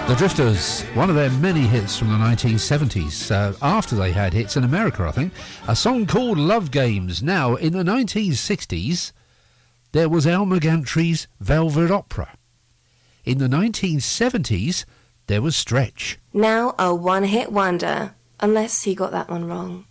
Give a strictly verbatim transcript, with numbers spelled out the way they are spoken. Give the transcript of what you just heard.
The Drifters, one of their many hits from the nineteen seventies, uh, after they had hits in America, I think. A song called Love Games. Now, in the nineteen sixties, there was Elmer Gantry's Velvet Opera. In the nineteen seventies, there was Stretch. Now a one-hit wonder, unless he got that one wrong.